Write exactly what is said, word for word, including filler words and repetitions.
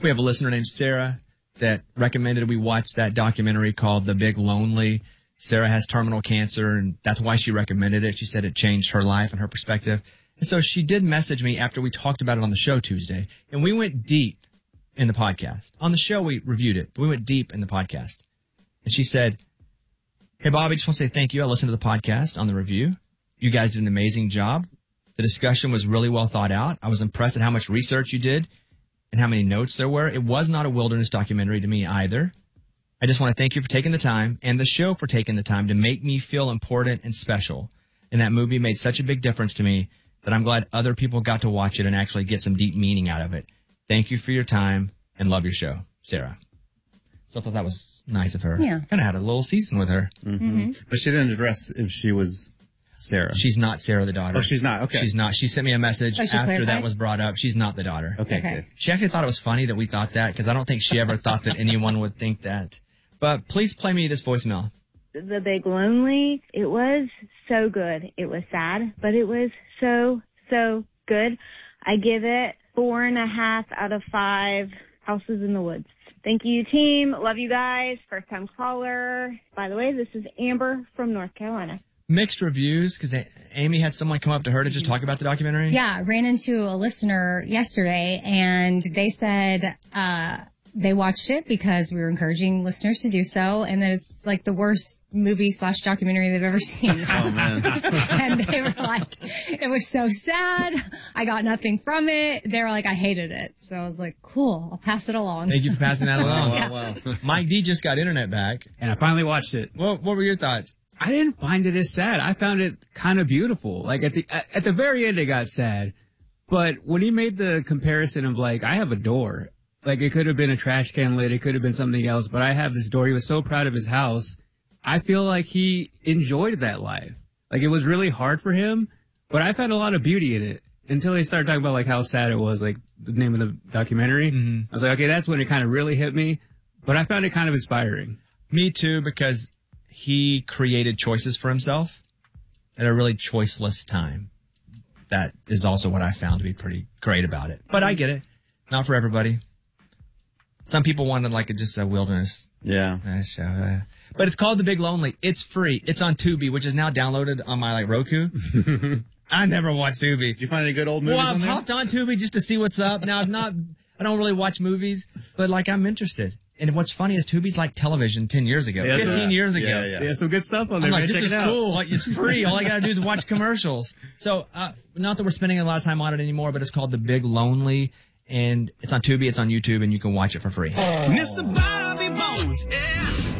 We have a listener named Sarah that recommended we watch that documentary called The Big Lonely. Sarah has terminal cancer, and that's why she recommended it. She said it changed her life and her perspective. And so she did message me after we talked about it on the show Tuesday, and we went deep in the podcast. On the show, we reviewed it, but we went deep in the podcast. And she said, hey, Bobby, just want to say thank you. I listened to the podcast on the review. You guys did an amazing job. The discussion was really well thought out. I was impressed at how much research you did and how many notes there were. It was not a wilderness documentary to me either. I just want to thank you for taking the time and the show for taking the time to make me feel important and special. And that movie made such a big difference to me that I'm glad other people got to watch it and actually get some deep meaning out of it. Thank you for your time and love your show, Sarah. So I thought that was nice of her. Yeah. Kind of had a little season with her. Mm-hmm. Mm-hmm. But she didn't address if she was Sarah. She's not Sarah, the daughter. Oh, she's not. Okay. She's not. She sent me a message Oh, she after clarified? that was brought up. She's not the daughter. Okay, Okay. good. She actually thought it was funny that we thought that because I don't think she ever thought that anyone would think that. But please play me this voicemail. The Big Lonely, it was so good. It was sad, but it was so, so good. I give it four and a half out of five houses in the woods. Thank you, team. Love you guys. First time caller. By the way, this is Amber from North Carolina. Mixed reviews because Amy had someone come up to her to just talk about the documentary. Yeah, I ran into a listener yesterday, and they said uh, they watched it because we were encouraging listeners to do so, and that it's like the worst movie slash documentary they've ever seen. Oh, man. And they were like, it was so sad. I got nothing from it. They were like, I hated it. So I was like, cool, I'll pass it along. Thank you for passing that along. Wow, wow, wow. Mike D just got internet back. And I finally watched it. What, what were your thoughts? I didn't find it as sad. I found it kind of beautiful. Like at the at the very end, it got sad. But when he made the comparison of like, I have a door. Like it could have been a trash can lid. It could have been something else. But I have this door. He was so proud of his house. I feel like he enjoyed that life. Like it was really hard for him. But I found a lot of beauty in it until they started talking about like how sad it was. Like the name of the documentary. Mm-hmm. I was like, okay, that's when it kind of really hit me. But I found it kind of inspiring. Me too, because he created choices for himself at a really choiceless time. That is also what I found to be pretty great about it. But I get it. Not for everybody. Some people wanted like a, just a wilderness Yeah. uh, show. Uh, but it's called The Big Lonely. It's free. It's on Tubi, which is now downloaded on my like Roku. I never watched Tubi. Did you find any good old movies Well, I've on there? hopped on Tubi just to see what's up. Now, I'm not, I don't really watch movies, but like I'm interested. And what's funny is Tubi's like television ten years ago, Yeah, fifteen yeah. years ago. Yeah, yeah. Yeah, some good stuff on there. I'm like, man. this Check is it out. cool. Like, it's free. All I got to do is watch commercials. So, uh, not that we're spending a lot of time on it anymore, but it's called The Big Lonely. And it's on Tubi, it's on YouTube, and you can watch it for free. Mister Bobby Bones. Yeah.